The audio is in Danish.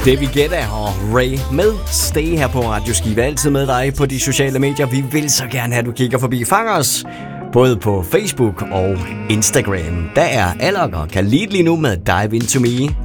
David Guetta og Ray med Stay her på Radio Skive. Altid med dig på de sociale medier. Vi vil så gerne have, at du kigger forbi. Fang os både på Facebook og Instagram. Der er Alok og Khalid lige nu med Dive Into Me.